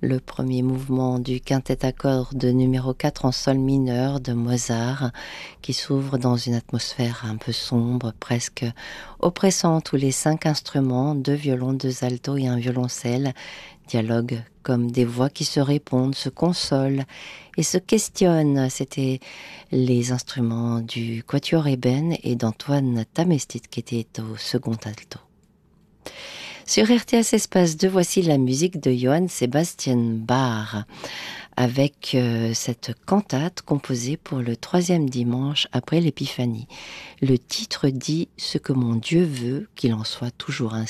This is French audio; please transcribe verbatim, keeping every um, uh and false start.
le premier mouvement du quintet à cordes numéro quatre en sol mineur de Mozart, qui s'ouvre dans une atmosphère un peu sombre, presque oppressante, où les cinq instruments, deux violons, deux altos et un violoncelle, dialoguent comme des voix qui se répondent, se consolent et se questionnent. C'était les instruments du Quatuor Eben et d'Antoine Tamestit qui étaient au second alto. Sur R T S Espace deux, voici la musique de Johann Sebastian Bach avec euh, cette cantate composée pour le troisième dimanche après l'Épiphanie. Le titre dit « Ce que mon Dieu veut, qu'il en soit toujours ainsi ».